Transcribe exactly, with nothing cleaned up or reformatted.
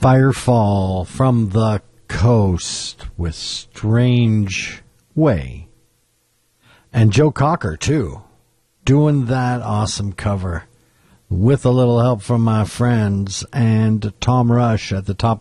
Firefall from the Coast with Strange Way. And Joe Cocker, too, doing that awesome cover with a little help from my friends and Tom Rush at the top